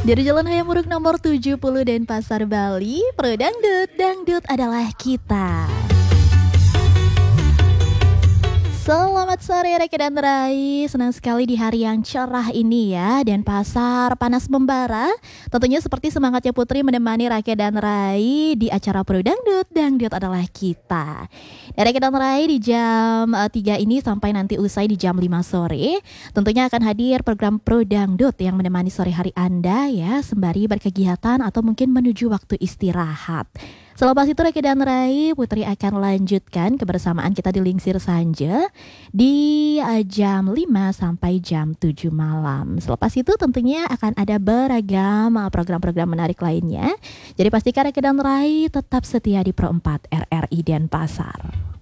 Dari Jalan Hayamuruk nomor 70 Denpasar, Bali, Pro Dangdut, Dangdut adalah kita. Selamat sore Reke dan Rai, senang sekali di hari yang cerah ini ya. Denpasar panas membara. Tentunya seperti semangatnya Putri menemani Reke dan Rai di acara Pro Dangdut, Dangdut adalah kita. Reke dan Rai di jam 3 ini sampai nanti usai di jam 5 sore. Tentunya akan hadir program Pro Dangdut yang menemani sore hari Anda ya, sembari berkegiatan atau mungkin menuju waktu istirahat. Selepas itu Reke dan Rai, Putri akan lanjutkan kebersamaan kita di Lingsir Sanja di jam 5 sampai jam 7 malam. Selepas itu tentunya akan ada beragam program-program menarik lainnya. Jadi pastikan Reke dan Rai tetap setia di Pro 4 RRI Denpasar.